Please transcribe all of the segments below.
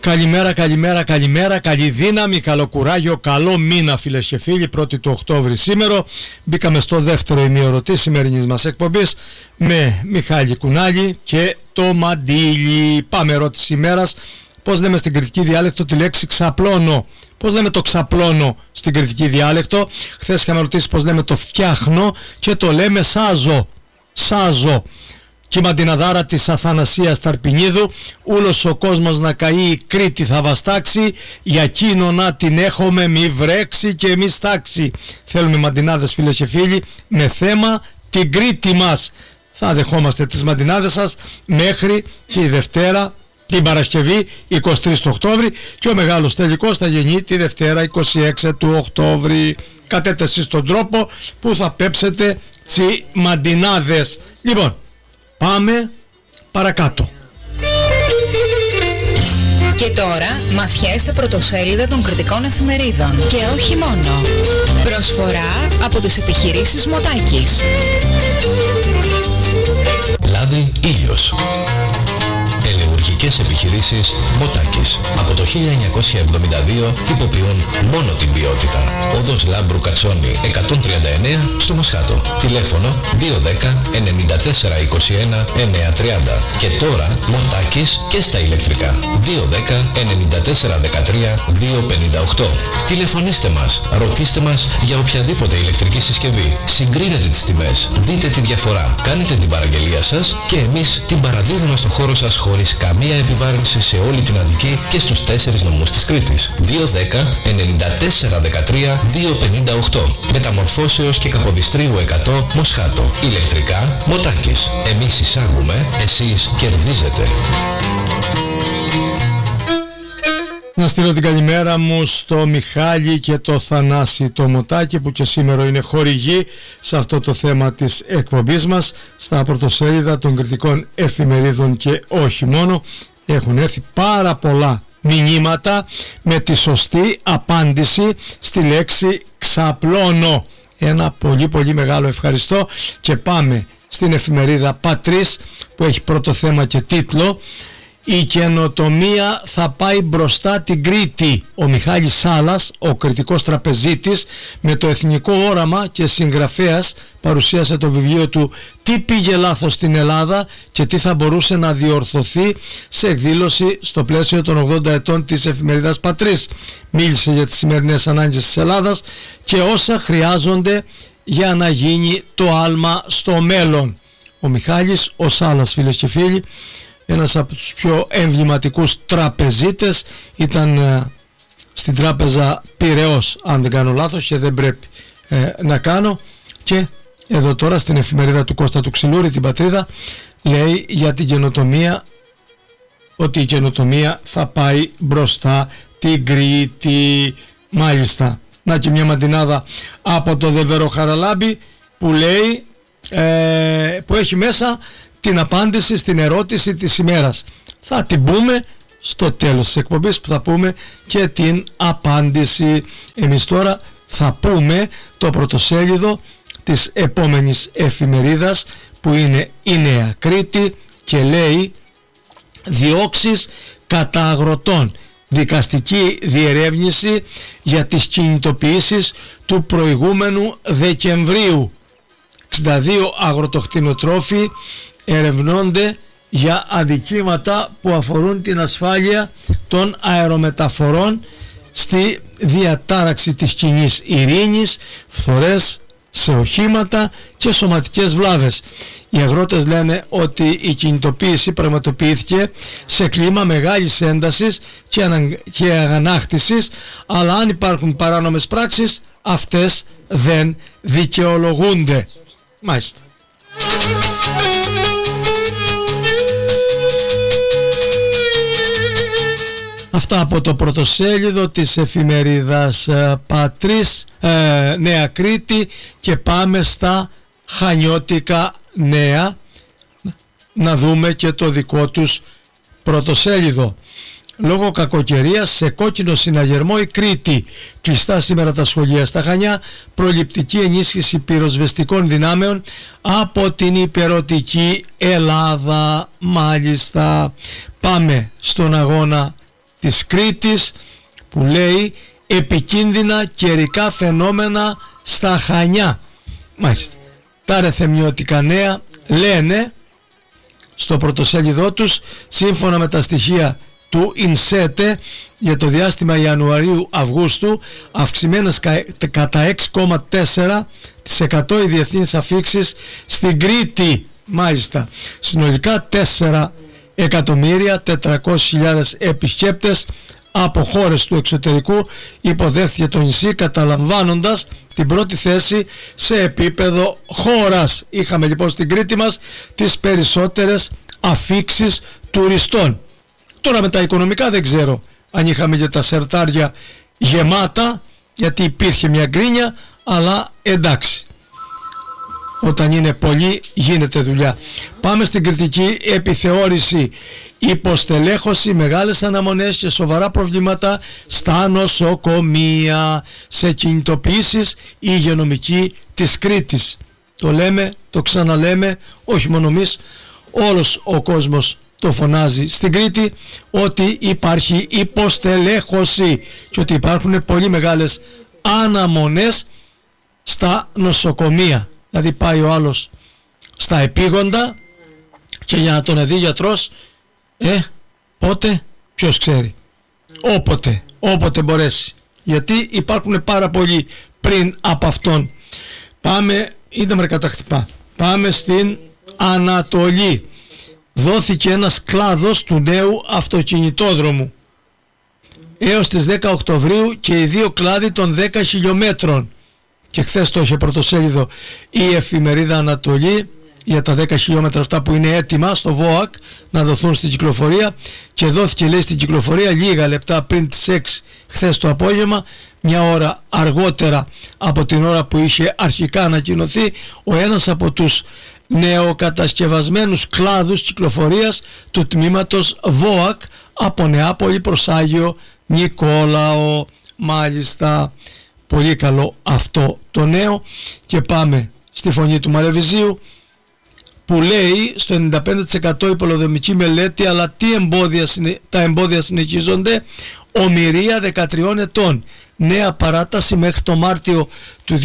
Καλημέρα, καλημέρα, καλημέρα, καλή δύναμη, καλό κουράγιο, καλό μήνα φίλες και φίλοι, 1η του Οκτώβρη σήμερα. Μπήκαμε στο δεύτερο ημίωρο της σημερινής μας εκπομπής με Μιχάλη Κουνάλη και το Μαντήλι. Πάμε, ερώτηση ημέρας. Πώς λέμε στην κρητική διάλεκτο τη λέξη ξαπλώνω? Πώς λέμε το ξαπλώνω στην κρητική διάλεκτο? Χθες είχαμε ρωτήσει πώς λέμε το φτιάχνω και το λέμε σάζω. Σάζω. Κι η μαντιναδάρα της Αθανασίας Ταρπινίδου, ούλος ο κόσμος να καεί, η Κρήτη θα βαστάξει, για εκείνο να την έχουμε μη βρέξει και μη στάξει. Θέλουμε μαντινάδες φίλες και φίλοι με θέμα την Κρήτη μας. Θα δεχόμαστε τις μαντινάδες σας μέχρι τη Δευτέρα, την Παρασκευή 23 του Οκτώβρη, και ο μεγάλος τελικός θα γίνει τη Δευτέρα 26 του Οκτώβρη. Κατέτε εσείς τον τρόπο που θα πέψετε τσι μαντινάδες. Λοιπόν, πάμε παρακάτω. Και τώρα μαθιέστε πρωτοσέλιδα των κριτικών εφημερίδων. Και όχι μόνο. Προσφορά από τις επιχειρήσεις Μωτάκης. Λάδι ήλιος. Τελεουργικές επιχειρήσεις Μωτάκης. Από το 1972 τυποποιούν μόνο την ποιότητα. Οδός Λάμπρου Κατσόνη 139 στο Μοσχάτο. Τηλέφωνο 210 94 21 930. Και τώρα Μωτάκης και στα ηλεκτρικά. 210 94 13 258. Τηλεφωνήστε μας, ρωτήστε μας για οποιαδήποτε ηλεκτρική συσκευή. Συγκρίνετε τις τιμές, δείτε τη διαφορά. Κάνετε την παραγγελία σας και εμείς την παραδίδουμε στο χώρο σας χωρίς καμία επιβάρυνση σε όλη την Αττική και στους 4 νομούς της Κρήτης. 210 94 13 258. Μεταμορφώσεως και Καποδιστρίου 100 Μοσχάτο. Ηλεκτρικά Μωτάκης. Εμείς εισάγουμε, εσείς κερδίζετε. Να στείλω την καλημέρα μου στο Μιχάλη και το Θανάση το Μωτάκη, που και σήμερα είναι χορηγοί σε αυτό το θέμα της εκπομπής μας. Στα πρωτοσέλιδα των κριτικών εφημερίδων και όχι μόνο έχουν έρθει πάρα πολλά μηνύματα με τη σωστή απάντηση στη λέξη ξαπλώνω. Ένα πολύ πολύ μεγάλο ευχαριστώ. Και πάμε στην εφημερίδα Πατρίς, που έχει πρώτο θέμα και τίτλο «Η καινοτομία θα πάει μπροστά την Κρήτη». Ο Μιχάλης Σάλας, ο κριτικός τραπεζίτης με το εθνικό όραμα και συγγραφέας, παρουσίασε το βιβλίο του «Τι πήγε λάθος στην Ελλάδα και τι θα μπορούσε να διορθωθεί» σε εκδήλωση στο πλαίσιο των 80 ετών της εφημερίδας Πατρίς. Μίλησε για τις σημερινές ανάγκες της Ελλάδας και όσα χρειάζονται για να γίνει το άλμα στο μέλλον. Ο Μιχάλης, ο Σάλας φίλες και φίλοι, ένας από τους πιο εμβληματικούς τραπεζίτες, ήταν στην τράπεζα Πειραιώς, αν δεν κάνω λάθος, και δεν πρέπει να κάνω. Και εδώ τώρα στην εφημερίδα του Κώστα του Ξυλούρη, την Πατρίδα, λέει για την καινοτομία, ότι η καινοτομία θα πάει μπροστά την Κρήτη. Μάλιστα, να και μια μαντινάδα από το Δεβερό Χαραλάμπη που λέει, που έχει μέσα την απάντηση στην ερώτηση της ημέρας. Θα την πούμε στο τέλος της εκπομπής, που θα πούμε και την απάντηση. Εμείς τώρα θα πούμε το πρωτοσέλιδο της επόμενης εφημερίδας, που είναι η Νέα Κρήτη, και λέει «Διώξεις κατά αγροτών. Δικαστική διερεύνηση για τις κινητοποιήσεις του προηγούμενου Δεκεμβρίου. 62 αγροτοκτηνοτρόφοι ερευνώνται για αδικήματα που αφορούν την ασφάλεια των αερομεταφορών στη διατάραξη της κοινής ειρήνης, φθορές σε οχήματα και σωματικές βλάβες. Οι αγρότες λένε ότι η κινητοποίηση πραγματοποιήθηκε σε κλίμα μεγάλης έντασης και αγανάκτησης, αλλά αν υπάρχουν παράνομες πράξεις, αυτές δεν δικαιολογούνται. Μάλιστα. Αυτά από το πρωτοσέλιδο της εφημερίδας Πατρίς, Νέα Κρήτη, και πάμε στα χανιώτικα νέα να δούμε και το δικό τους πρωτοσέλιδο. Λόγω κακοκαιρίας σε κόκκινο συναγερμό η Κρήτη. Κλειστά σήμερα τα σχολεία στα Χανιά. Προληπτική ενίσχυση πυροσβεστικών δυνάμεων από την υπερωτική Ελλάδα. Μάλιστα, πάμε στον αγώνα της Κρήτης που λέει επικίνδυνα καιρικά φαινόμενα στα Χανιά. Μάλιστα. Τα ρεθεμιωτικά νέα λένε στο πρωτοσέλιδό τους, σύμφωνα με τα στοιχεία του ΙΝΣΕΤΕ για το διάστημα Ιανουαρίου-Αυγούστου, αυξημένες κατά 6,4% οι διεθνείς αφίξεις στην Κρήτη. Μάλιστα, συνολικά 4.400.000 επισκέπτες από χώρες του εξωτερικού υποδέχθηκε το νησί, καταλαμβάνοντας την πρώτη θέση σε επίπεδο χώρας. Είχαμε λοιπόν στην Κρήτη μας τις περισσότερες αφίξεις τουριστών. Τώρα με τα οικονομικά δεν ξέρω αν είχαμε και τα σερτάρια γεμάτα, γιατί υπήρχε μια γκρίνια, αλλά εντάξει, όταν είναι πολύ γίνεται δουλειά. Πάμε στην κριτική επιθεώρηση. Υποστελέχωση, μεγάλες αναμονές και σοβαρά προβλήματα στα νοσοκομεία, σε κινητοποιήσεις η υγειονομική της Κρήτης. Το λέμε, το ξαναλέμε, όχι μόνο εμείς, όλος ο κόσμος το φωνάζει στην Κρήτη, ότι υπάρχει υποστελέχωση και ότι υπάρχουν πολύ μεγάλες αναμονές στα νοσοκομεία. Δηλαδή πάει ο άλλος στα επίγοντα και για να τον δει γιατρός, πότε, ποιος ξέρει, όποτε μπορέσει, γιατί υπάρχουν πάρα πολλοί πριν από αυτόν. Πάμε, είδαμε ρε καταχτυπά, πάμε στην Ανατολή. Δόθηκε ένας κλάδος του νέου αυτοκινητόδρομου έως τις 10 Οκτωβρίου και οι δύο κλάδοι των 10 χιλιόμετρων. Και χθες το είχε πρωτοσέλιδο η εφημερίδα Ανατολή για τα 10 χιλιόμετρα αυτά που είναι έτοιμα στο ΒΟΑΚ να δοθούν στην κυκλοφορία, και δόθηκε, λέει, στην κυκλοφορία λίγα λεπτά πριν τις 6 χθες το απόγευμα, μια ώρα αργότερα από την ώρα που είχε αρχικά ανακοινωθεί, ο ένας από τους νεοκατασκευασμένους κλάδους κυκλοφορίας του τμήματος ΒΟΑΚ από Νεάπολη προς Άγιο Νικόλαο. Μάλιστα, πολύ καλό αυτό το νέο. Και πάμε στη φωνή του Μαλεβιζίου που λέει στο 95% η πολεοδομική μελέτη, αλλά τα εμπόδια συνεχίζονται. Ομηρία 13 ετών, νέα παράταση μέχρι το Μάρτιο του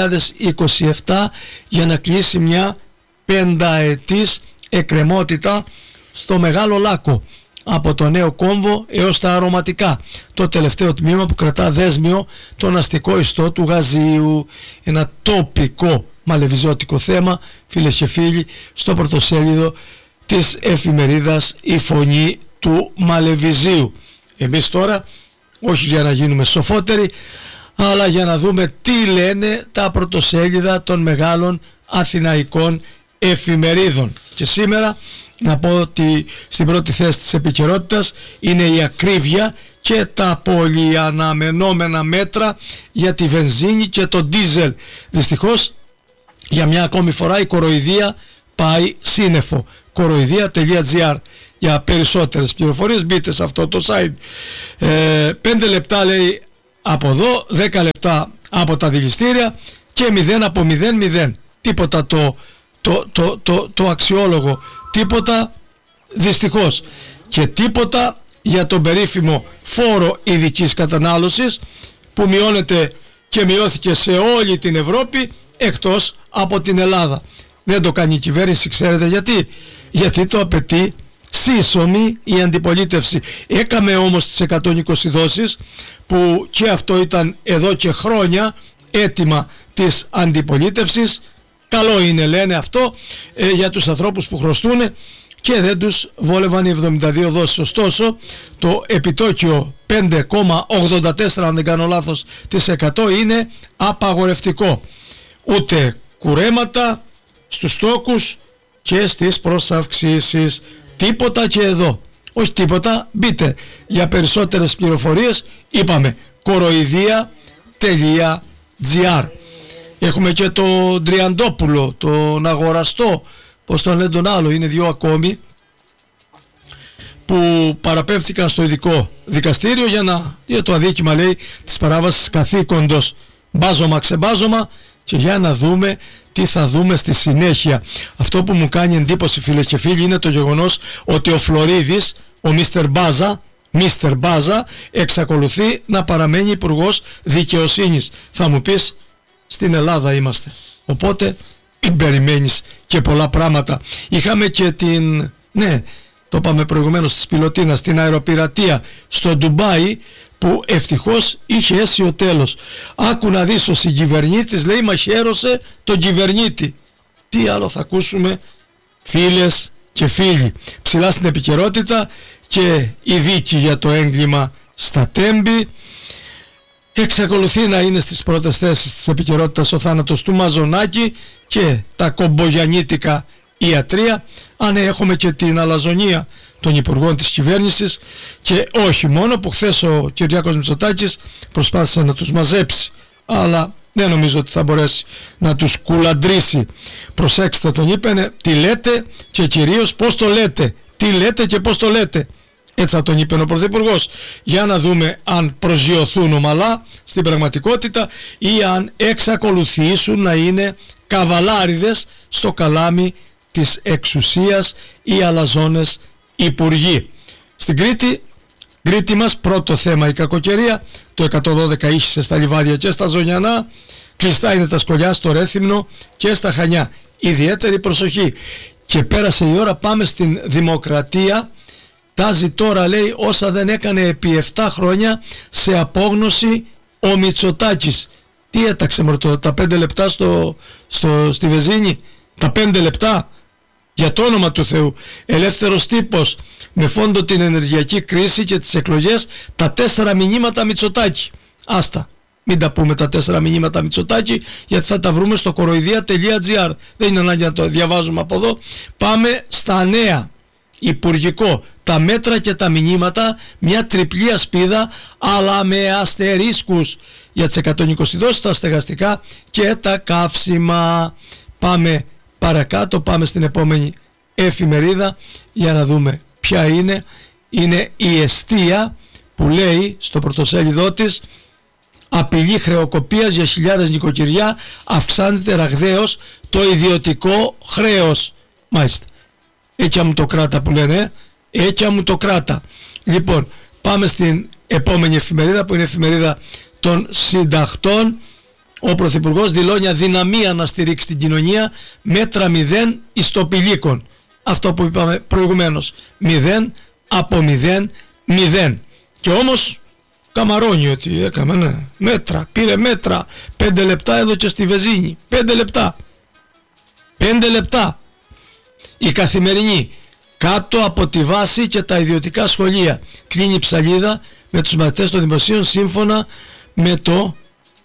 2027 για να κλείσει μια πενταετής εκκρεμότητα στο Μεγάλο Λάκκο, από το Νέο Κόμβο έως τα Αρωματικά, το τελευταίο τμήμα που κρατά δέσμιο τον αστικό ιστό του Γαζίου. Ένα τοπικό μαλεβιζιώτικο θέμα, φίλες και φίλοι, στο πρωτοσέλιδο της εφημερίδας Η Φωνή του Μαλεβιζίου. Εμείς τώρα, όχι για να γίνουμε σοφότεροι, αλλά για να δούμε τι λένε τα πρωτοσέλιδα των μεγάλων αθηναϊκών εφημερίδων. Και σήμερα να πω ότι στην πρώτη θέση της επικαιρότητας είναι η ακρίβεια και τα πολυαναμενόμενα μέτρα για τη βενζίνη και το ντίζελ. Δυστυχώς για μια ακόμη φορά η κοροϊδία πάει σύννεφο. Κοροϊδία.gr. Για περισσότερες πληροφορίες μπείτε σε αυτό το site. 5 λεπτά λέει από εδώ, 10 λεπτά από τα δηληστήρια και 0 από 0. Τίποτα το αξιόλογο, τίποτα δυστυχώς, και τίποτα για τον περίφημο φόρο ειδικής κατανάλωσης που μειώνεται και μειώθηκε σε όλη την Ευρώπη εκτός από την Ελλάδα. Δεν το κάνει η κυβέρνηση, ξέρετε γιατί το απαιτεί σύσσωμη η αντιπολίτευση. Έκαμε όμως τις 120 δόσεις που και αυτό ήταν εδώ και χρόνια αίτημα της αντιπολίτευσης. Καλό είναι, λένε αυτό, για τους ανθρώπους που χρωστούν, και δεν τους βόλευαν οι 72 δόσεις. Ωστόσο το επιτόκιο 5,84 αν δεν κάνω λάθος της 100 είναι απαγορευτικό. Ούτε κουρέματα στους τόκους και στις προσαυξήσεις. Τίποτα και εδώ. Όχι τίποτα, μπείτε για περισσότερες πληροφορίες, είπαμε κοροϊδία.gr. Έχουμε και τον Τριαντόπουλο, τον αγοραστό, πως τον λένε τον άλλο, είναι δύο ακόμη, που παραπέμφθηκαν στο ειδικό δικαστήριο για το αδίκημα, λέει, της παράβασης καθήκοντος, μπάζωμα ξεμπάζωμα, και για να δούμε τι θα δούμε στη συνέχεια. Αυτό που μου κάνει εντύπωση, φίλες και φίλοι, είναι το γεγονός ότι ο Φλωρίδης, ο Μίστερ Μπάζα, Μίστερ Μπάζα εξακολουθεί να παραμένει υπουργός δικαιοσύνης. Θα μου πεις, στην Ελλάδα είμαστε, οπότε περιμένεις και πολλά πράγματα. Είχαμε και την, ναι, το είπαμε προηγουμένως, της πιλωτίνας, την αεροπειρατεία στο Ντουμπάι, που ευτυχώς είχε αίσιο τέλος. Άκου να δεις, ο συγκυβερνήτης λέει μαχαίρωσε τον κυβερνήτη. Τι άλλο θα ακούσουμε, φίλες και φίλοι? Ψηλά στην επικαιρότητα και η δίκη για το έγκλημα στα Τέμπη. Εξακολουθεί να είναι στις πρώτες θέσεις της επικαιρότητας ο θάνατος του Μαζονάκη και τα κομπογιαννίτικα ιατρία. Αν έχουμε και την αλαζονία των υπουργών της κυβέρνησης, και όχι μόνο, που χθες ο Κυριάκος Μητσοτάκης προσπάθησε να τους μαζέψει, αλλά δεν νομίζω ότι θα μπορέσει να τους κουλαντρήσει. Προσέξτε, τον είπανε τι λέτε και κυρίως πώς το λέτε. Τι λέτε και πώς το λέτε. Έτσι θα τον είπε ο Πρωθυπουργός. Για να δούμε αν προσγειωθούν ομαλά στην πραγματικότητα ή αν εξακολουθήσουν να είναι καβαλάριδες στο καλάμι της εξουσίας οι αλαζόνες υπουργοί. Στην Κρήτη μας πρώτο θέμα η κακοκαιρία. Το 112 ίσχυσε στα Λιβάδια και στα Ζωνιανά. Κλειστά είναι τα σκολιά στο Ρέθυμνο και στα Χανιά. Ιδιαίτερη προσοχή. Και πέρασε η ώρα, πάμε στην Δημοκρατία. Τάζει τώρα, λέει, όσα δεν έκανε επί 7 χρόνια σε απόγνωση ο Μητσοτάκης. Τι έταξε μωρτώ, τα 5 λεπτά στη Βεζίνη? Τα 5 λεπτά, για το όνομα του Θεού. Ελεύθερος τύπος, με φόντο την ενεργειακή κρίση και τις εκλογές, τα 4 μηνύματα Μητσοτάκη. Άστα, μην τα πούμε τα 4 μηνύματα Μητσοτάκη, γιατί θα τα βρούμε στο κοροϊδία.gr. Δεν είναι ανάγκη να το διαβάζουμε από εδώ. Πάμε στα νέα. Υπουργικό, τα μέτρα και τα μηνύματα, μια τριπλή ασπίδα, αλλά με αστερίσκους για τις 120 δόσεις, τα στεγαστικά και τα καύσιμα. Πάμε παρακάτω, πάμε στην επόμενη εφημερίδα για να δούμε ποια είναι. Είναι η Εστία, που λέει στο πρωτοσέλιδό της, απειλή χρεοκοπίας για χιλιάδες νοικοκυριά, αυξάνεται ραγδαίως το ιδιωτικό χρέος. Μάλιστα, έκια μου το κράτα που λένε, έκια μου το κράτα. Λοιπόν, πάμε στην επόμενη εφημερίδα, που είναι η εφημερίδα των συνταχτών. Ο Πρωθυπουργός δηλώνει αδυναμία να στηρίξει την κοινωνία, μέτρα 0 ιστοπηλίκων. Αυτό που είπαμε προηγουμένως, 0 από 0, 0. Και όμως καμαρώνει ότι έκαμε, ναι, μέτρα, πήρε μέτρα, 5 λεπτά έδωκε στη Βεζίνη, 5 λεπτά. 5 λεπτά. Η Καθημερινή, κάτω από τη βάση και τα ιδιωτικά σχολεία. Κλείνει ψαλίδα με τους μαθητές των δημοσίων σύμφωνα με το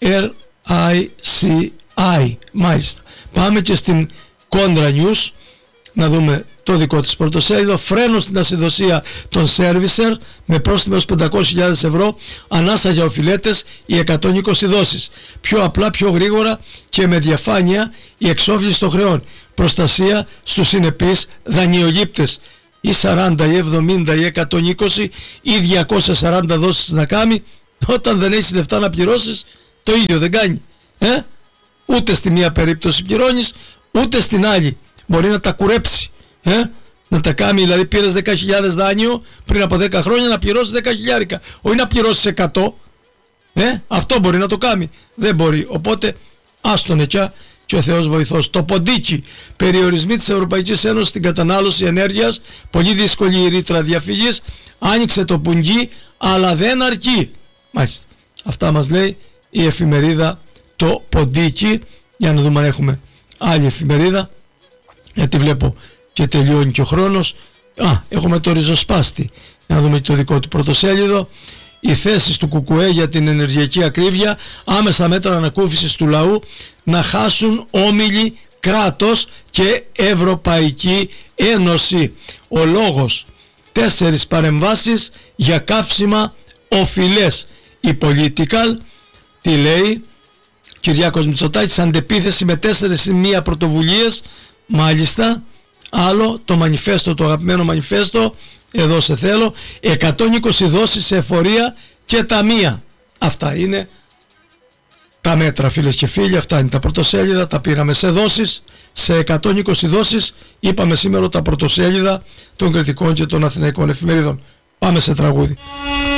RICI. Μάλιστα. Πάμε και στην Κόντρα News να δούμε το δικό της πρωτοσέλιδο. Φρένο στην ασυδοσία των σέρβισερ με πρόστιμο ως 500.000 ευρώ, ανάσα για οφειλέτες οι 120 δόσεις. Πιο απλά, πιο γρήγορα και με διαφάνεια η εξόφληση των χρεών. Προστασία στους συνεπείς δανειολήπτες. Ή 40 ή 70 ή 120 ή 240 δόσεις να κάνει, όταν δεν έχεις λεφτά να πληρώσεις, το ίδιο δεν κάνει. Ούτε στη μία περίπτωση πληρώνεις, ούτε στην άλλη. Μπορεί να τα κουρέψει. Να τα κάνει, δηλαδή πήρες 10.000 δάνειο πριν από 10 χρόνια, να πληρώσεις 10.000. Όχι να πληρώσεις 100. Αυτό μπορεί να το κάνει. Δεν μπορεί. Οπότε άστον εκιά και ο Θεός βοηθός. Το ποντίκι, περιορισμοί της Ευρωπαϊκής Ένωσης στην κατανάλωση ενέργειας, πολύ δύσκολη η ρήτρα διαφυγής, άνοιξε το πουγγί, αλλά δεν αρκεί. Μάλιστα. Αυτά μας λέει η εφημερίδα το ποντίκι. Για να δούμε αν έχουμε άλλη εφημερίδα, γιατί βλέπω και τελειώνει και ο χρόνος. Έχουμε το ριζοσπάστη. Για να δούμε και το δικό του πρωτοσέλιδο. Οι θέσεις του ΚΚΕ για την ενεργειακή ακρίβεια, άμεσα μέτρα ανακούφισης του λαού, να χάσουν όμιλοι, κράτος και Ευρωπαϊκή Ένωση. Ο λόγος, 4 παρεμβάσεις για καύσιμα οφειλές. Η Political, τι λέει, Κυριάκος Μητσοτάκης, αντεπίθεση με 4 σημεία πρωτοβουλίες. Μάλιστα, άλλο το μανιφέστο, το αγαπημένο μανιφέστο, εδώ σε θέλω, 120 δόσεις σε εφορία και ταμεία. Αυτά είναι τα μέτρα, φίλες και φίλοι, αυτά είναι τα πρωτοσέλιδα, τα πήραμε σε δόσεις, σε 120 δόσεις, είπαμε σήμερα τα πρωτοσέλιδα των κριτικών και των αθηναϊκών εφημερίδων. Πάμε σε τραγούδι.